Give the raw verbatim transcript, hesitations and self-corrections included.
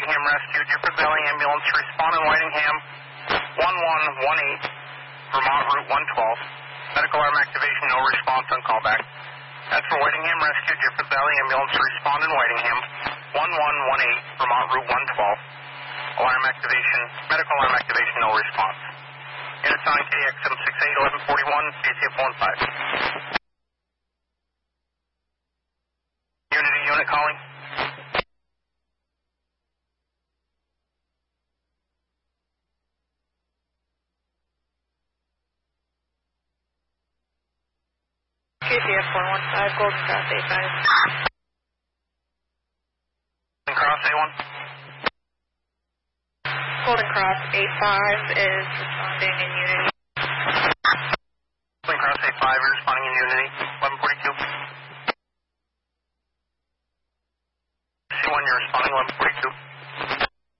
Whitingham Rescue, Gifford Valley Ambulance, respond in Whitingham, one one one eight, Vermont Route one twelve. Medical arm activation, no response on callback. That's for Whitingham Rescue, Gifford Valley Ambulance, respond in Whitingham, one one one eight, Vermont Route one twelve. Alarm activation, medical arm activation, no response. Units on K X M six eight eleven forty-one, A C F one five. Unity unit calling. K C F four one five, Golden Cross A five. Golden Cross A one. Golden Cross A five is responding in Unity. Golden Cross A five is responding in Unity, eleven forty-two. C one, you're responding, eleven forty-two.